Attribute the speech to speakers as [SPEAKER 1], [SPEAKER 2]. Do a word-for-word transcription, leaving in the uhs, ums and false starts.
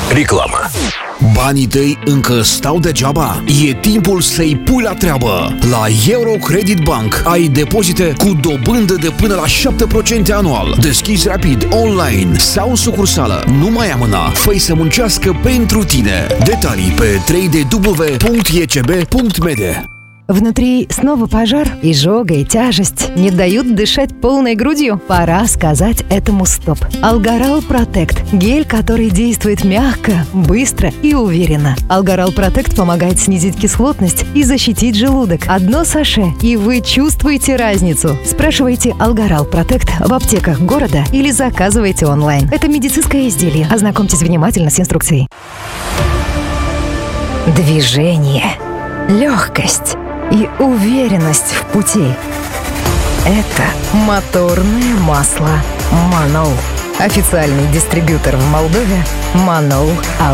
[SPEAKER 1] Reclamă.
[SPEAKER 2] Banii tăi încă stau degeaba? E timpul să-i pui la treabă. La Eurocredit Bank ai depozite cu dobândă de până la șapte la sută anual. Deschizi rapid, online sau în sucursală. Nu mai amâna. Fă-i să muncească pentru tine. Detalii pe double-u double-u double-u punct e c b punct m d.
[SPEAKER 3] Внутри снова пожар, изжога и тяжесть не дают дышать полной грудью. Пора сказать этому стоп. Алгарал Протект – гель, который действует мягко, быстро и уверенно. Алгарал Протект помогает снизить кислотность и защитить желудок. Одно саше, и вы чувствуете разницу. Спрашивайте Алгарал Протект в аптеках города или заказывайте онлайн. Это медицинское изделие. Ознакомьтесь внимательно с инструкцией. Движение, легкость и уверенность в пути. Это моторное масло Манол. Официальный дистрибьютор в Молдове Манол.